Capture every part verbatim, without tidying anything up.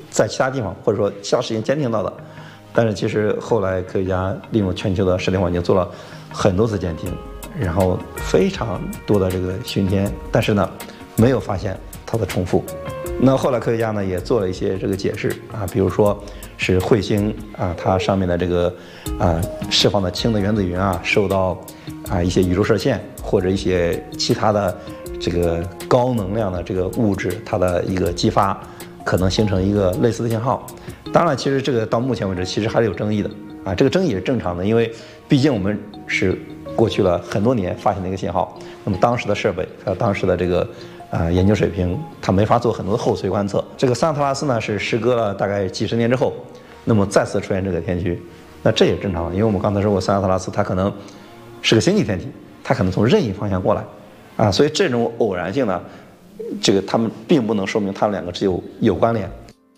在其他地方或者说其他时间监听到的。但是其实后来科学家利用全球的射电望远镜做了很多次监听，然后非常多的这个巡天，但是呢，没有发现它的重复。那后来科学家呢也做了一些这个解释啊，比如说是彗星啊，它上面的这个啊释放的氢的原子云啊，受到啊一些宇宙射线或者一些其他的这个高能量的这个物质它的一个激发，可能形成一个类似的信号。当然，其实这个到目前为止其实还是有争议的啊，这个争议也是正常的，因为毕竟我们是过去了很多年发现的一个信号，那么当时的设备和当时的这个啊、呃、研究水平，它没法做很多的后随观测。这个桑塔拉斯呢是时隔了大概几十年之后，那么再次出现这个天区，那这也正常，因为我们刚才说过桑塔拉斯它可能是个星际天体，它可能从任意方向过来啊，所以这种偶然性呢，这个他们并不能说明它们两个只有有关联。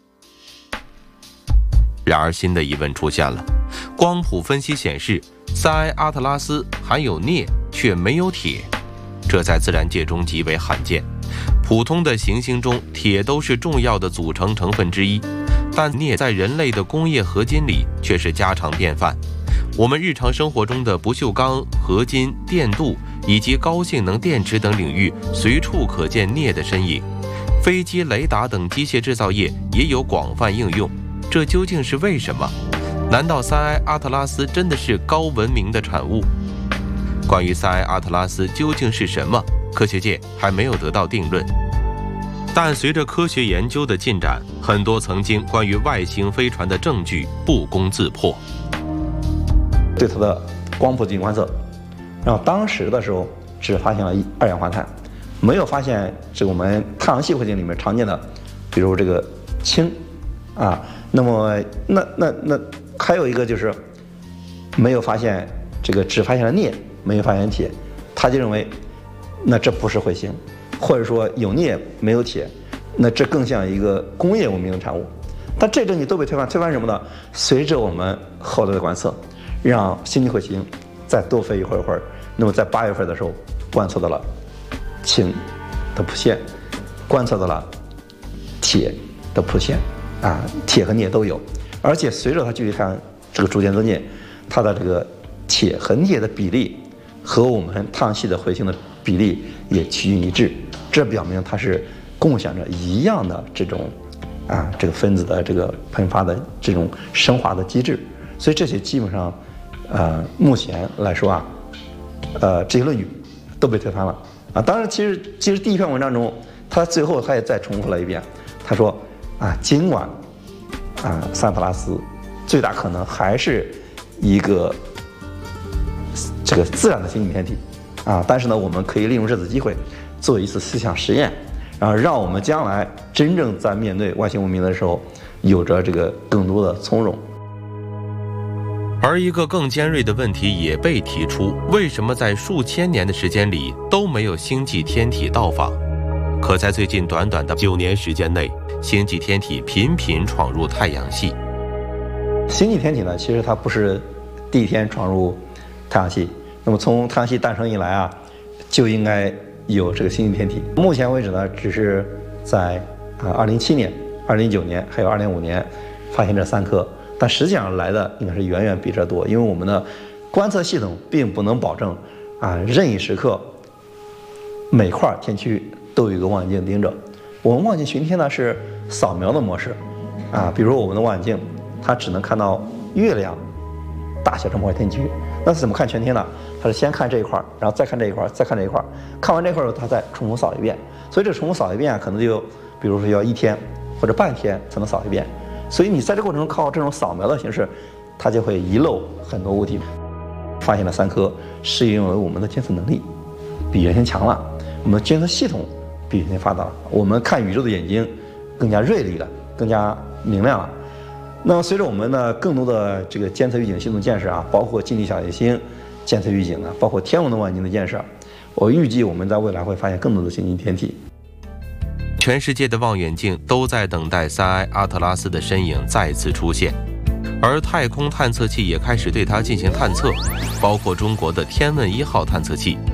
然而新的疑问出现了，光谱分析显示塞埃阿特拉斯含有镍却没有铁，这在自然界中极为罕见。普通的行星中铁都是重要的组成成分之一，但镍在人类的工业合金里却是家常便饭。我们日常生活中的不锈钢、合金、电镀以及高性能电池等领域随处可见镍的身影，飞机、雷达等机械制造业也有广泛应用。这究竟是为什么？难道塞埃阿特拉斯真的是高文明的产物？关于塞埃阿特拉斯究竟是什么，科学界还没有得到定论。但随着科学研究的进展，很多曾经关于外星飞船的证据不攻自破。 对它的光谱进行观测，然后当时的时候只发现了二氧化碳，没有发现这个我们太阳系环境里面常见的，比如这个氢啊。那么那那那还有一个就是没有发现这个，只发现了镍，没有发现铁，他就认为那这不是彗星，或者说有镍没有铁，那这更像一个工业文明的产物。但这证据都被推翻，推翻什么呢？随着我们后来的观测，让星际彗星再多飞一会儿一会儿，那么在八月份的时候观测到了氢的谱线，观测到了铁的谱线。啊，铁和镍都有，而且随着它距离太阳这个逐渐增近，它的这个铁和镍的比例和我们太阳系的彗星的比例也趋近一致，这表明它是共享着一样的这种啊这个分子的这个喷发的这种升华的机制，所以这些基本上，呃，目前来说啊，呃，这些论据都被推翻了啊。当然，其实其实第一篇文章中，他最后他也再重复了一遍，他说。啊，尽管啊，桑塔拉斯最大可能还是一个这个自然的星际天体啊，但是呢，我们可以利用这次机会做一次思想实验，然后让我们将来真正在面对外星文明的时候，有着这个更多的从容。 而一个更尖锐的问题也被提出：为什么在数千年的时间里都没有星际天体到访？可在最近短短的九年时间内，星际天体频频闯入太阳系。 星际天体呢，其实它不是第一天闯入太阳系，那么从太阳系诞生以来啊，就应该有这个星际天体。目前为止呢，只是在啊二零一七年、二零一九年还有二零一五年发现这三颗，但实际上来的应该是远远比这多，因为我们的观测系统并不能保证啊任意时刻每块天区都有一个望远镜盯着。我们望远镜巡天呢是扫描的模式，啊，比如我们的望远镜，它只能看到月亮大小这么块天区，那是怎么看全天呢？它是先看这一块，然后再看这一块，再看这一块，看完这一块后，它再重复扫一遍。所以这重复扫一遍啊，可能就比如说要一天或者半天才能扫一遍。所以你在这个过程中靠这种扫描的形式，它就会遗漏很多物体。发现了三颗，是因为我们的监测能力比原先强了。我们的监测系统比原先发达了，我们看宇宙的眼睛更加锐利了，更加明亮了。那么随着我们的更多的这个监测预警系统建设啊，包括近地小行星监测预警啊，包括天文的望远镜的建设，我预计我们在未来会发现更多的星际天体。 全世界的望远镜都在等待塞埃阿特拉斯的身影再次出现，而太空探测器也开始对它进行探测，包括中国的天问一号探测器。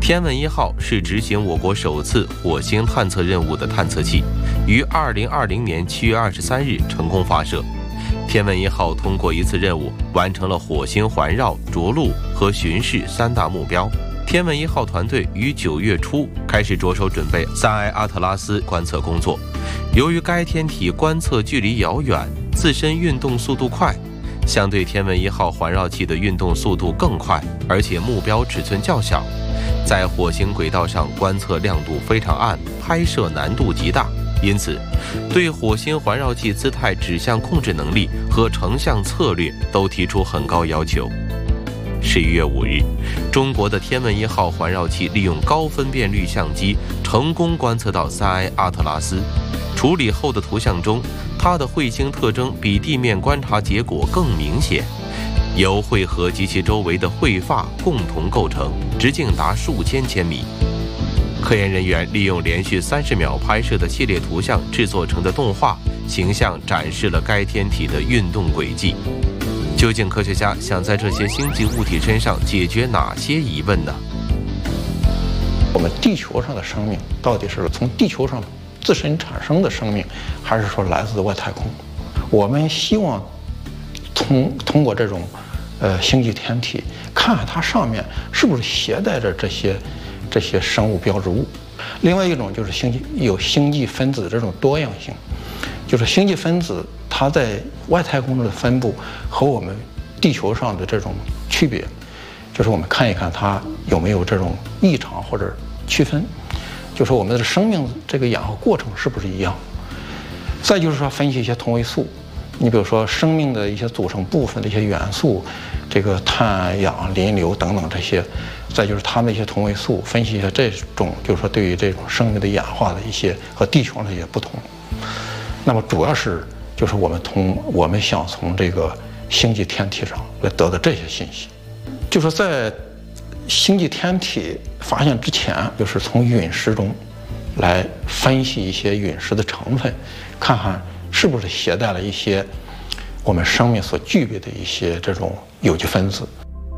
天问一号是执行我国首次火星探测任务的探测器，于二零二零年七月二十三日成功发射。天问一号通过一次任务，完成了火星环绕、着陆和巡视三大目标。天问一号团队于九月初开始着手准备三 I 阿特拉斯观测工作。由于该天体观测距离遥远，自身运动速度快，相对天问一号环绕器的运动速度更快，而且目标尺寸较小，在火星轨道上观测亮度非常暗，拍摄难度极大。因此，对火星环绕器姿态指向控制能力和成像策略都提出很高要求。十一月五日，中国的天问一号环绕器利用高分辨率相机成功观测到三 I 阿特拉斯。处理后的图像中，它的彗星特征比地面观察结果更明显，由彗核及其周围的彗发共同构成，直径达数千千米。科研人员利用连续三十秒拍摄的系列图像制作成的动画，形象展示了该天体的运动轨迹。究竟科学家想在这些星际物体身上解决哪些疑问呢？ 我们地球上的生命到底是从地球上自身产生的生命，还是说来自外太空？我们希望通通过这种呃星际天体，看看它上面是不是携带着这些这些生物标志物。另外一种就是星际有星际分子这种多样性，就是星际分子它在外太空中的分布和我们地球上的这种区别，就是我们看一看它有没有这种异常或者区分，就是我们的生命这个演化过程是不是一样。再就是说分析一些同位素，你比如说生命的一些组成部分的一些元素，这个碳、氧、磷、硫等等这些，再就是它们的一些同位素，分析一下这种就是说对于这种生命的演化的一些和地球上的一些不同。那么主要是就是我们从我们想从这个星际天体上来得到这些信息，就是在星际天体发现之前，就是从陨石中来分析一些陨石的成分，看看是不是携带了一些我们生命所具备的一些这种有机分子。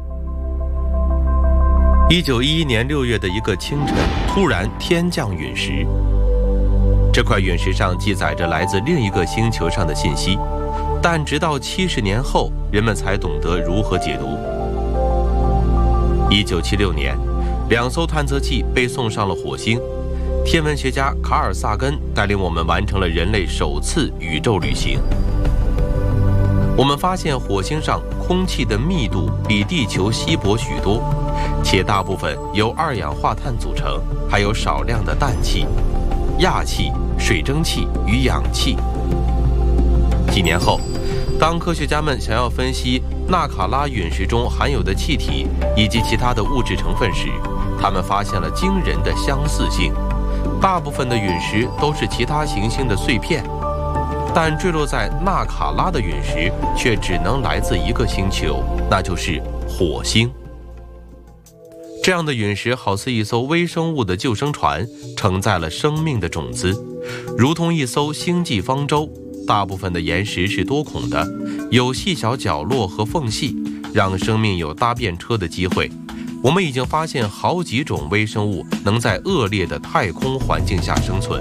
一九一一年六月的一个清晨，突然天降陨石。这块陨石上记载着来自另一个星球上的信息，但直到七十年后，人们才懂得如何解读。一九七六年，两艘探测器被送上了火星，天文学家卡尔萨根带领我们完成了人类首次宇宙旅行。我们发现火星上空气的密度比地球稀薄许多，且大部分由二氧化碳组成，还有少量的氮气、氩气、水蒸气与氧气。几年后，当科学家们想要分析纳卡拉陨石中含有的气体以及其他的物质成分时，他们发现了惊人的相似性。大部分的陨石都是其他行星的碎片，但坠落在纳卡拉的陨石却只能来自一个星球，那就是火星。这样的陨石好似一艘微生物的救生船，承载了生命的种子，如同一艘星际方舟。大部分的岩石是多孔的，有细小角落和缝隙，让生命有搭便车的机会。我们已经发现好几种微生物能在恶劣的太空环境下生存。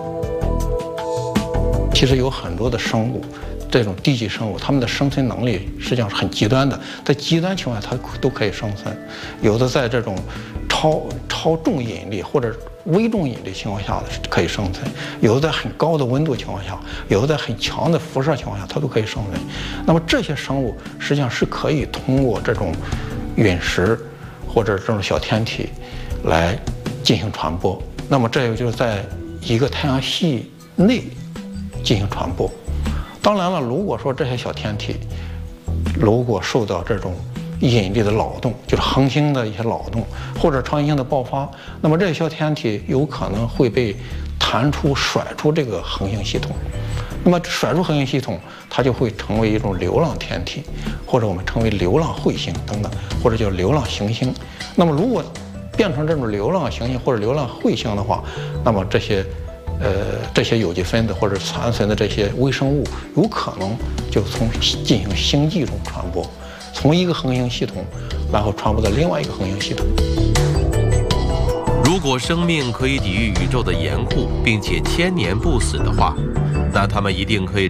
其实有很多的生物，这种地基生物，它们的生存能力实际上是很极端的，在极端情况下它都可以生存。有的在这种超超重引力或者微重引力情况下可以生存，有的在很高的温度情况下，有的在很强的辐射情况下，它都可以生存。那么这些生物实际上是可以通过这种陨石或者这种小天体来进行传播。那么这个就是在一个太阳系内进行传播。当然了，如果说这些小天体如果受到这种引力的扰动，就是恒星的一些扰动或者超新星的爆发，那么这些小天体有可能会被弹出甩出这个恒星系统。那么甩出恒星系统，它就会成为一种流浪天体，或者我们称为流浪彗星等等，或者叫流浪行星。那么如果变成这种流浪行星或者流浪彗星的话，那么这些呃这些有机分子或者残存的这些微生物，有可能就从进行星际中传播，从一个恒星系统然后传播到另外一个恒星系统。 如果生命可以抵御宇宙的严酷，并且千年不死的话，那它们一定可以